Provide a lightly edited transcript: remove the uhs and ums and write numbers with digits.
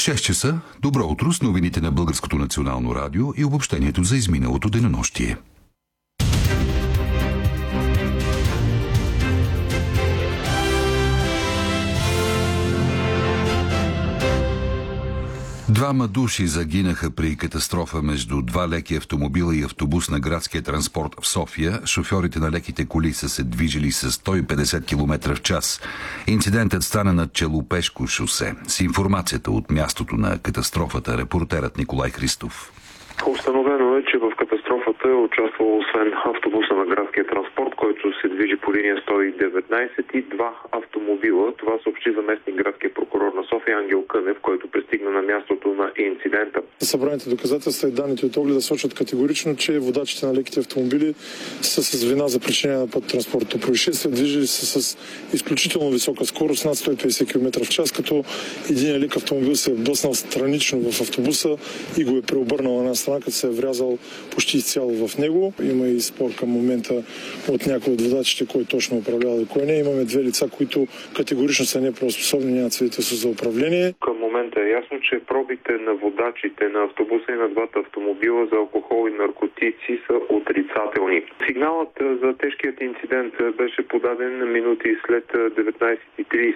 6 часа, добро утро с новините на Българското национално радио и обобщението за изминалото денонощие. Двама души загинаха при катастрофа между два леки автомобила и автобус на градския транспорт в София. Шофьорите на леките коли са се движили с 150 км в час. Инцидентът стана на Челопешко шосе. С информацията от мястото на катастрофата репортерът Николай Христов. Установено е, че в катастрофата е участвал освен автобуса на градския транспорт, който се движи по линия 119 и два автомобила. Това съобщи заместник градския прокурор на София Ангел Кънев, който пристигна на мястото на инцидента. Събраните доказателства и данните от огледа сочат категорично, че водачите на леките автомобили са с вина за причинение на пътно-транспортното происшествие. Движили се с изключително висока скорост над 150 км в час, като един лек автомобил се е блъснал странично в автобуса и го е преобърнал на една страна, като се е врязал почти изцяло в него. Има и спор към момента от някои от водачите, кой точно управлява и кой не. Имаме две лица, които категорично са неправоспособни, нямат свидетелство за управление. Към момента е ясно, че пробите на водачите на автобуса и на двата автомобила за алкохол и наркотици са отрицателни. Сигналът за тежкият инцидент беше подаден минути след 19:30